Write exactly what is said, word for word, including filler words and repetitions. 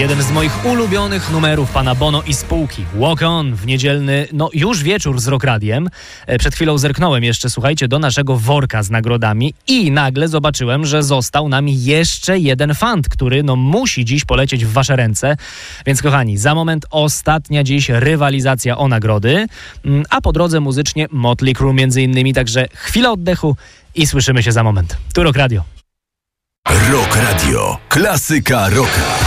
Jeden z moich ulubionych numerów pana Bono i spółki. Walk On w niedzielny, no już wieczór z Rock Radiem. Przed chwilą zerknąłem jeszcze, słuchajcie, do naszego worka z nagrodami i nagle zobaczyłem, że został nam jeszcze jeden fant, który no musi dziś polecieć w wasze ręce. Więc kochani, za moment ostatnia dziś rywalizacja o nagrody, a po drodze muzycznie Motley Crue między innymi, także chwila oddechu i słyszymy się za moment. Tu Rock Radio. Rock Radio. Klasyka rocka.